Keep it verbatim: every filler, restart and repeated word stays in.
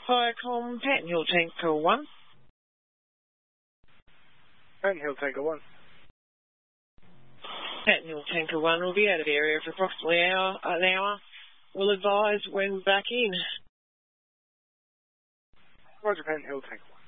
Viacom, Patton Hill Tanker one. Patton Hill Tanker one. Patton Hill Tanker one will be out of area for approximately an hour. An hour. We'll advise when back in. Roger, Patton Hill Tanker one.